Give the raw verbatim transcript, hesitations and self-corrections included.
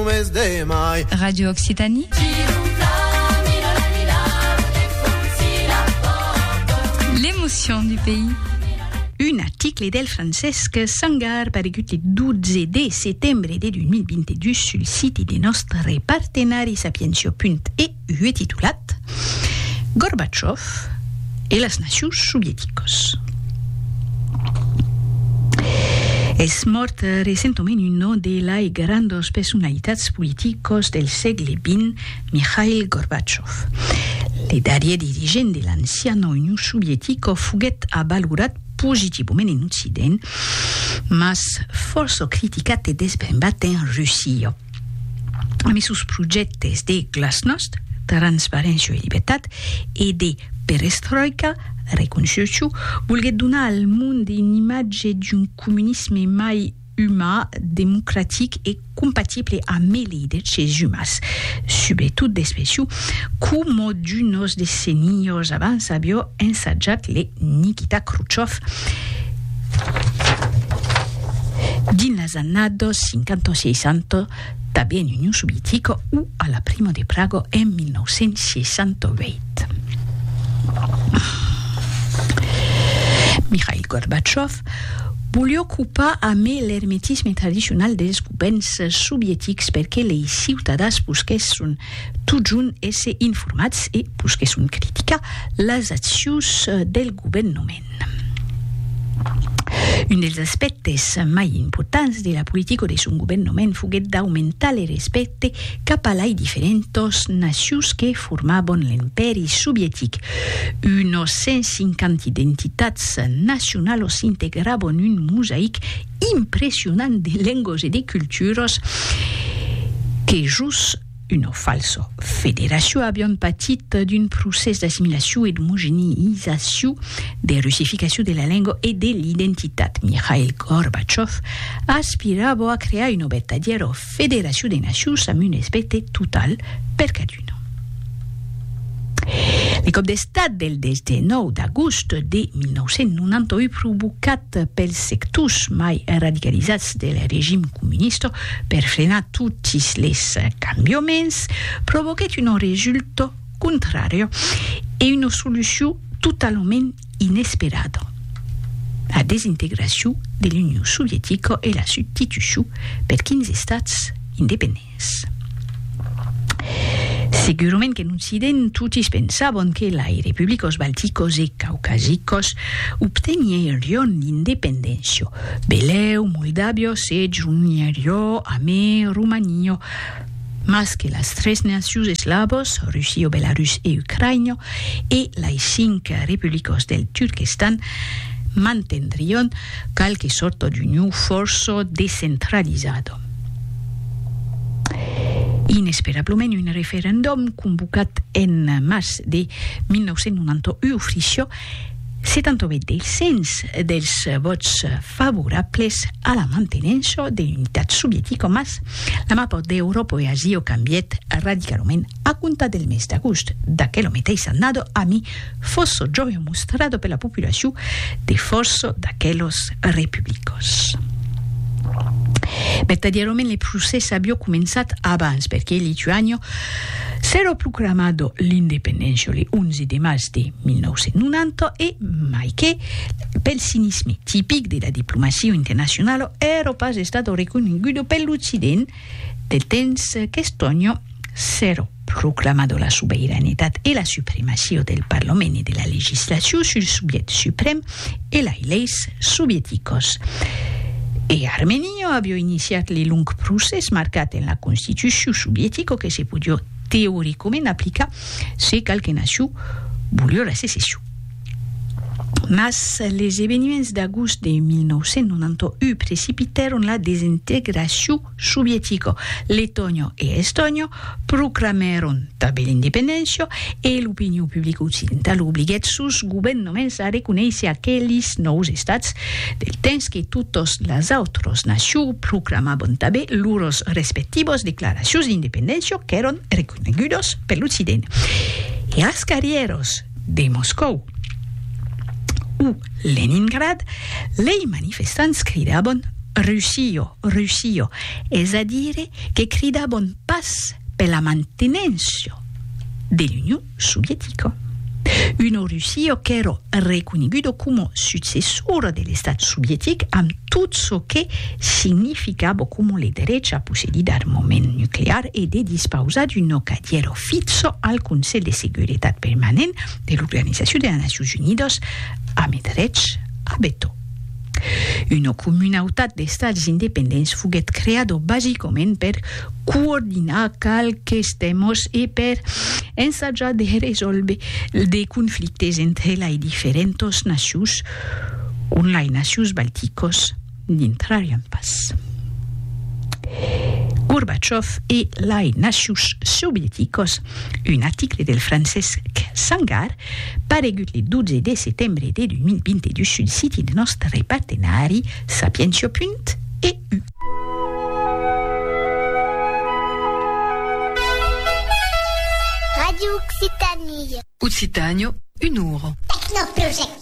Radio Occitanie. L'émotion du pays. Un article del Francesc Sangar paregut il dodici de settembre de duemilaventidue sul sito del nostre partenari sapienzio punt e u è titulat Gorbachev e las nacions soviéticos. Es mort recentement un de les grandes personalitats politicos del segle vint, Mikhail Gorbachev. Le darrier dirigent de l'anciana Unió Soviètica fuguet avalorat positivament en Occident, mas força criticat e desbrembat en Russia. Amb sus projectes de glasnost, transparència i llibertat e de perestroika, reconstrucció, volgué donar al món una imatge d'un comunisme mai humà, democràtic e compatible amb els drets humans, sobretot d'espècie, com d'unos decennios abans havia ensajat le Nikita Khrushchev dins les années cinquanta seixanta, també en Unió Soviètica o a la Prima de Praga en dinou seixanta-vuit. Mikhail Gorbachev volia ocupar amb l'hermetisme tradicional dels governs soviètics perquè els ciutadans busquessin tot junt ésser informats i busquessin criticar les accions del governament. Un dels aspectes mai importants de la política de son governament foguet d'augmentar el respecte cap a les diferents nacions que formaven l'imperi soviètic. Unes cent cinquanta identitats nacionals s'integraven en un mosaic impressionant de llengües i de cultures que just una falsa federació havien patit d'un procés d'assimilació i d'homogeneïtzació, de russificació de la llengua i de l'identitat. Mikhail Gorbachev aspirava a crear una verdadera federació de nacions amb un respecte total per caduna. El cop d'estat del dinou d'agost de dinou noranta-u, provocat pels sectors mai radicalitzats del règim comunista per frenar tots els canviaments, provoquet un resultat contrari i una solució totalment inesperada: la desintegració de l'Unió Soviètica i la substitució per quinze estats independents. Segurament que en Occident tots pensaven que les repúbliques bàltiques i caucàsiques obtenirien l'independència. Beleu, Moldàvia s'ajunirien amb Romania, mas que les tres nacions eslaves, Rússia, Belarus i Ucraïna, i les cinc repúbliques del Turquestan mantindrien qualque sorta d'unió força descentralitzada. Inesperablement, un referèndum convocat en mars de dinou noranta-u oficia setanta-vuit per cent dels vots favorables a la mantenència de l'unitat soviètica, mas la mapa d'Europa i Àsia ha canviat radicalment a compte del mes d'agost d'aquella mateixa annada, amb força joia mostrada per la població de força d'aquelles repúbliques. Verdaderament el procés havia començat abans, perquè Lituània s'era proclamat l'independència l'onze de març de dinou noranta i mai que, pel cinisme típic de la diplomacia internacional, era pas estat reconegut per l'Occident del temps que Estònia s'era proclamat la soberanitat i la supremacia del Parlament i de la legislació sul Soviet Suprem i les lleis soviètiques. E Armenia havia iniciat el long procés marcat en la Constitució soviètica que se podia teòricament aplicar si qualque nació volia la secessió. Mas les esdeveniments d'agost de dinou noranta-u precipitaron la desintegració soviètica. Letònia i Estònia proclamaron també l'independència i l'opinió pública occidental obliguet sus governaments a reconèixer aquells nous estats del temps que totes les altres nacions proclamaven també lors respectives declaracions d'independència que eren reconegudes per l'Occident. I als carrieros de Moscou u Leningrad, les manifestants cridaven Russio, Russio, es a dire che cridavano pas per la mantenenza dell'Unione Sovietica. Uno Russio che era riconosciuto come successore dello Stato sovietico a tutto ciò che significava come il diritto a possedere armamento nucleare e di disposare di un cadere fisso al Consiglio di Sicurezza Permanente dell'Organizzazione delle Nazioni Unite a Madrid a veto. Una comunità di Stati indipendenti fu creata basicamente per coordinare qualche temi e per ensaggiare di risolvere dei conflitti entre le differenti nazioni, con le nazioni baltiche dentro l'impasse. Gorbachev e le nazioni sovietiche, un articolo del Francesc Sangar, paregut il dodici settembre del duemilaventidue sul sito dei nostri partenari sapientia punto e u. Radio Occitanie. Occitania, un'ora. Technoproject.